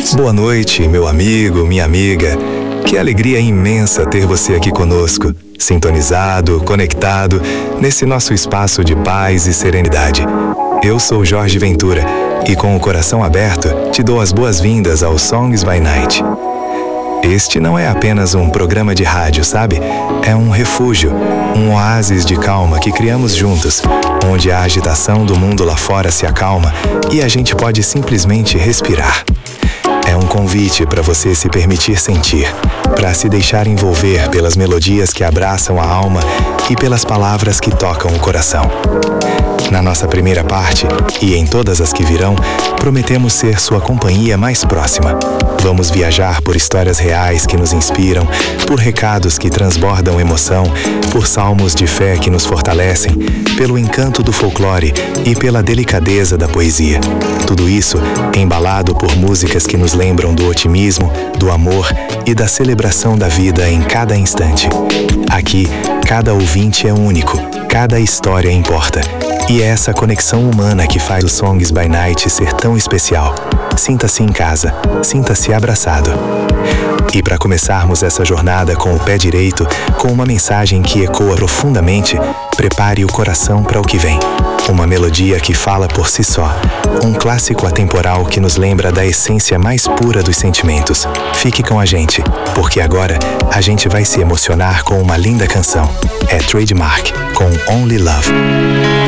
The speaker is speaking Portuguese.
Boa noite, meu amigo, minha amiga. Que alegria imensa ter você aqui conosco, sintonizado, conectado, nesse nosso espaço de paz e serenidade. Eu sou Jorge Ventura e, com o coração aberto, te dou as boas-vindas ao Songs by Night. Este não é apenas um programa de rádio, sabe? É um refúgio, um oásis de calma que criamos juntos, onde a agitação do mundo lá fora se acalma e a gente pode simplesmente respirar. É um convite para você se permitir sentir, para se deixar envolver pelas melodias que abraçam a alma e pelas palavras que tocam o coração. Na nossa primeira parte, e em todas as que virão, prometemos ser sua companhia mais próxima. Vamos viajar por histórias reais que nos inspiram, por recados que transbordam emoção, por salmos de fé que nos fortalecem, pelo encanto do folclore e pela delicadeza da poesia. Tudo isso embalado por músicas que nos lembram do otimismo, do amor e da celebração da vida em cada instante. Aqui, cada ouvinte é único, cada história importa. E é essa conexão humana que faz o Songs by Night ser tão especial. Sinta-se em casa, sinta-se abraçado. E para começarmos essa jornada com o pé direito, com uma mensagem que ecoa profundamente, prepare o coração para o que vem. Uma melodia que fala por si só. Um clássico atemporal que nos lembra da essência mais pura dos sentimentos. Fique com a gente, porque agora a gente vai se emocionar com uma linda canção. É Trademark, com Only Love.